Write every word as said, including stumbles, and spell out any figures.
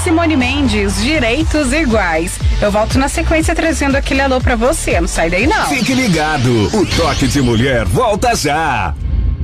Simone Mendes, Direitos Iguais. Eu volto na sequência trazendo aquele alô pra você, não sai daí não. Fique ligado, o Toque de Mulher volta já.